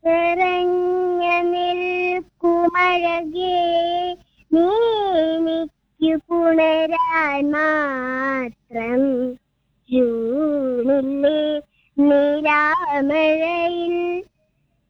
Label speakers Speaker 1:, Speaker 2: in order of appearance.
Speaker 1: നിറഞ്ഞ നിൽക്കുമഴകേ നീ എനിക്കു പുണരാൻ മാത്രം. ജൂണിലെ നിലാമഴയിൽ